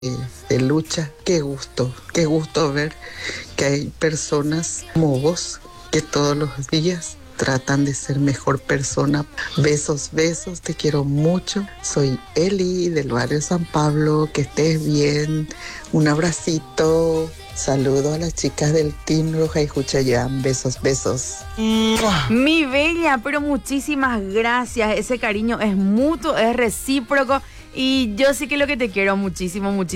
de lucha. Qué gusto ver que hay personas como vos que todos los días tratan de ser mejor persona. Besos, besos, te quiero mucho. Soy Eli del barrio San Pablo, que estés bien. Un abracito. Saludo a las chicas del Team Roja y Juchayán. Besos, besos. Mi bella, pero muchísimas gracias. Ese cariño es mutuo, es recíproco. Y yo sí que lo que te quiero muchísimo, muchísimo.